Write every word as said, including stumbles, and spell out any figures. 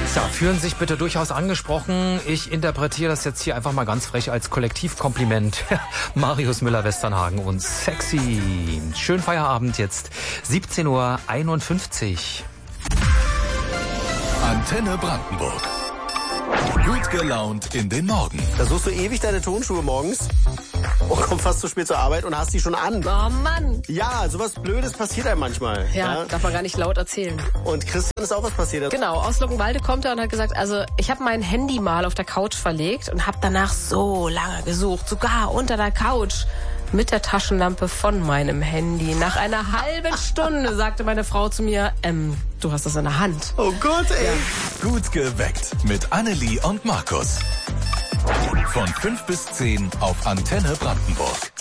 Ja, fühlen sich bitte durchaus angesprochen. Ich interpretiere das jetzt hier einfach mal ganz frech als Kollektivkompliment. Marius Müller-Westernhagen und sexy. Schönen Feierabend jetzt. siebzehn Uhr einundfünfzig. Antenne Brandenburg. Gut gelaunt in den Morgen. Da suchst du ewig deine Turnschuhe morgens und kommst fast zu spät zur Arbeit und hast die schon an. Oh Mann. Ja, sowas Blödes passiert einem manchmal. Ja, ja, darf man gar nicht laut erzählen. Und Christian ist auch was passiert. Genau, aus Luckenwalde kommt er und hat gesagt, also ich habe mein Handy mal auf der Couch verlegt und habe danach so lange gesucht, sogar unter der Couch. Mit der Taschenlampe von meinem Handy. Nach einer halben Stunde sagte meine Frau zu mir, ähm, du hast das in der Hand. Oh Gott, ey. Ja. Gut geweckt mit Annelie und Markus. Von fünf bis zehn auf Antenne Brandenburg.